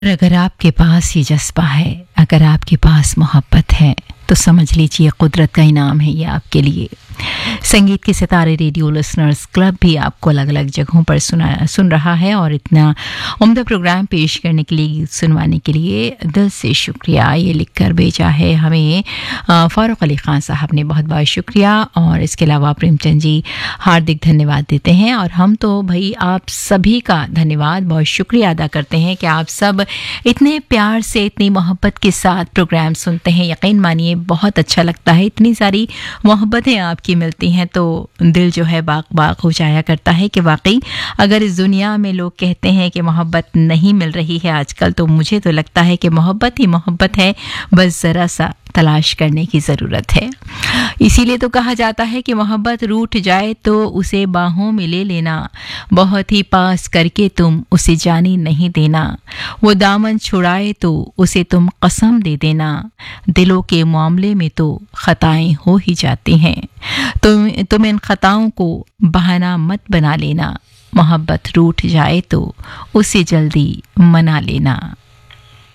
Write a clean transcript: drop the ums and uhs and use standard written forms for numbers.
अगर आपके पास ये जज्बा है, अगर आपके पास मोहब्बत है, तो समझ लीजिए कुदरत का इनाम है ये आपके लिए। संगीत के सितारे रेडियो लिसनर्स क्लब भी आपको अलग अलग जगहों पर सुन रहा है और इतना उम्दा प्रोग्राम पेश करने के लिए, सुनवाने के लिए दिल से शुक्रिया। ये लिखकर भेजा है हमें फ़ारूक अली ख़ान साहब ने, बहुत बहुत शुक्रिया। और इसके अलावा प्रेमचंद जी हार्दिक धन्यवाद देते हैं। और हम तो भाई आप सभी का धन्यवाद, बहुत शुक्रिया अदा करते हैं कि आप सब इतने प्यार से, इतनी मोहब्बत के साथ प्रोग्राम सुनते हैं। यकीन मानिए बहुत अच्छा लगता है, इतनी सारी मोहब्बतें आपकी मिलती हैं तो दिल जो है बाग बाग हो जाया करता है कि वाकई अगर इस दुनिया में लोग कहते हैं कि मोहब्बत नहीं मिल रही है आजकल, तो मुझे तो लगता है कि मोहब्बत ही मोहब्बत है, बस ज़रा सा तलाश करने की ज़रूरत है। इसीलिए तो कहा जाता है कि मोहब्बत रूठ जाए तो उसे बाहों में ले लेना, बहुत ही पास करके तुम उसे जाने नहीं देना, वो दामन छुड़ाए तो उसे तुम कसम दे देना, दिलों के मामले में तो खताएं हो ही जाती हैं, तुम इन खताओं को बहाना मत बना लेना, मोहब्बत रूठ जाए तो उसे जल्दी मना लेना।